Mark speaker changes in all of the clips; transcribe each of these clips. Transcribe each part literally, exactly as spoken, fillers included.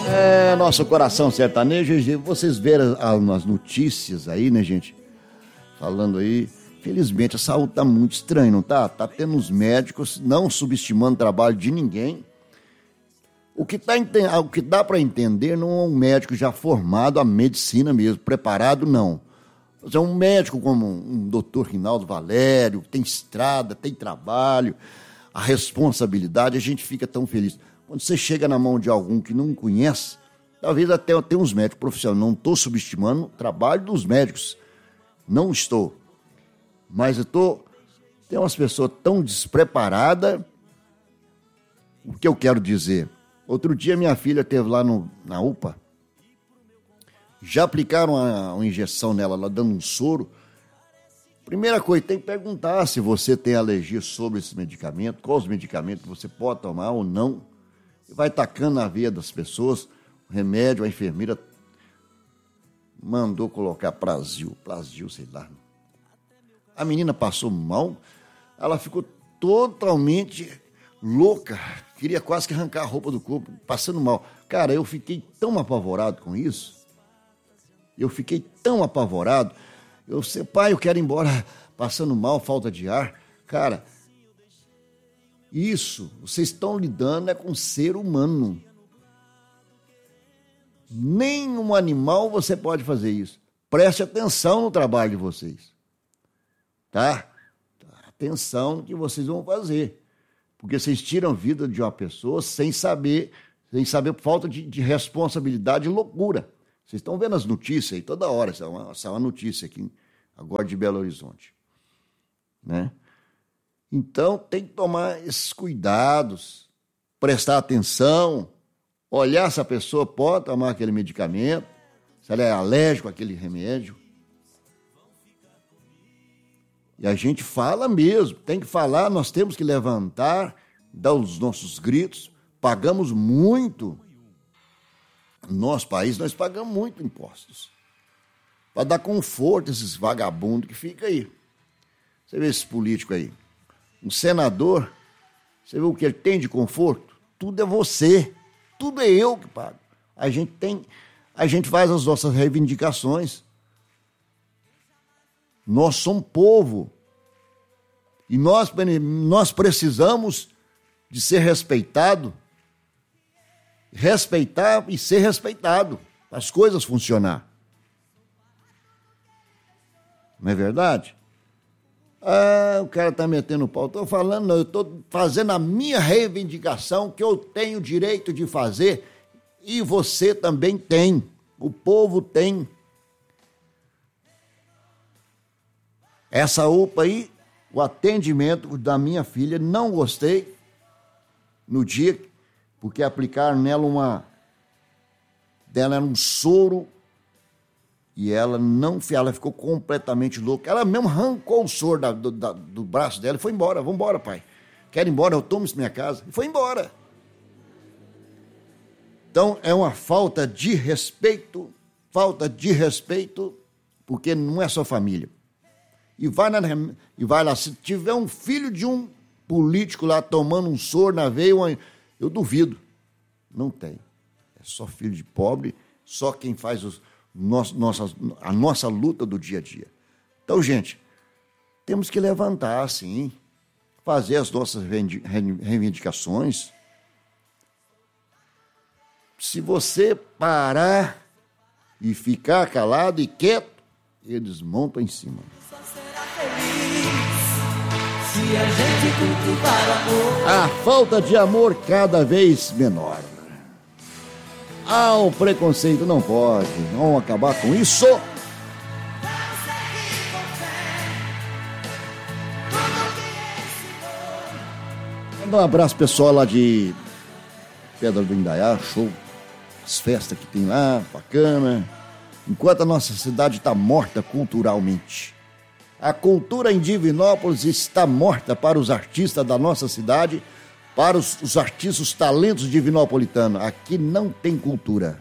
Speaker 1: É, nosso coração sertanejo, vocês viram as notícias aí, né, gente? Falando aí, felizmente a saúde tá muito estranha, não tá? Tá tendo os médicos não subestimando o trabalho de ninguém. O que, tá, o que dá para entender não é um médico já formado a medicina mesmo, preparado, não. É um médico como um doutor Rinaldo Valério, tem estrada, tem trabalho, a responsabilidade, a gente fica tão feliz. Quando você chega na mão de algum que não conhece, talvez até tem uns médicos profissionais, não estou subestimando o trabalho dos médicos, não estou. Mas eu estou, tem umas pessoas tão despreparadas, o que eu quero dizer? Outro dia minha filha esteve lá no, na U P A, já aplicaram uma, uma injeção nela, lá dando um soro. Primeira coisa, tem que perguntar se você tem alergia sobre esse medicamento, quais os medicamentos você pode tomar ou não. Vai tacando na veia das pessoas, o remédio, a enfermeira mandou colocar Prazil, Prazil, sei lá. A menina passou mal, ela ficou totalmente louca, queria quase que arrancar a roupa do corpo, passando mal. Cara, eu fiquei tão apavorado com isso, eu fiquei tão apavorado, eu sei, pai, eu quero ir embora passando mal, falta de ar. Cara, isso, vocês estão lidando é com ser humano. Nem um animal você pode fazer isso. Preste atenção no trabalho de vocês. Tá? Atenção no que vocês vão fazer. Porque vocês tiram a vida de uma pessoa sem saber, sem saber por falta de, de responsabilidade e loucura. Vocês estão vendo as notícias aí toda hora, essa é uma, essa é uma notícia aqui, agora de Belo Horizonte. Né? Então, tem que tomar esses cuidados, prestar atenção, olhar se a pessoa pode tomar aquele medicamento, se ela é alérgica àquele remédio. E a gente fala mesmo, tem que falar, nós temos que levantar, dar os nossos gritos, pagamos muito. No nosso país, nós pagamos muito impostos. Para dar conforto a esses vagabundos que ficam aí. Você vê esses políticos aí. Um senador, você vê o que ele tem de conforto? Tudo é você. Tudo é eu que pago. A gente tem, a gente faz as nossas reivindicações. Nós somos povo. E nós, nós precisamos de ser respeitado. Respeitar e ser respeitado. Para as coisas funcionar. Não é verdade? Ah, o cara está metendo o pau. Estou falando, não, eu estou fazendo a minha reivindicação que eu tenho direito de fazer e você também tem. O povo tem. Essa U P A aí, o atendimento da minha filha, não gostei no dia, porque aplicaram nela uma... dela era um soro e ela não, ela ficou completamente louca. Ela mesmo arrancou o soro da, do, da, do braço dela e foi embora. Vamos embora, pai. Quero ir embora, eu tomo isso na minha casa. E foi embora. Então, é uma falta de respeito, falta de respeito, porque não é só família. E vai, na, e vai lá, se tiver um filho de um político lá tomando um soro na veia, eu duvido. Não tem. É só filho de pobre, só quem faz os, nosso, nossa, a nossa luta do dia a dia. Então, gente, temos que levantar, sim, fazer as nossas reivindicações. Se você parar e ficar calado e quieto, eles montam em cima.
Speaker 2: Só será feliz se a gente cultivar amor.
Speaker 1: A falta de amor cada vez menor. Ah, o preconceito não pode. Vamos acabar com isso. Manda um abraço pessoal lá de Pedra do Indaiá, show. As festas que tem lá, bacana. Enquanto a nossa cidade está morta culturalmente. A cultura em Divinópolis está morta para os artistas da nossa cidade, para os, os artistas, os talentos divinopolitanos. Aqui não tem cultura.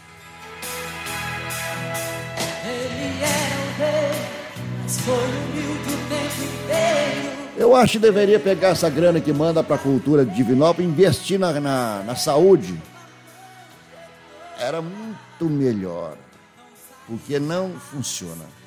Speaker 2: Ele era um rei, mas foi humilde o tempo inteiro.
Speaker 1: Eu acho que deveria pegar essa grana que manda para a cultura de Divinópolis e investir na, na, na saúde. era muito melhor, porque não funciona.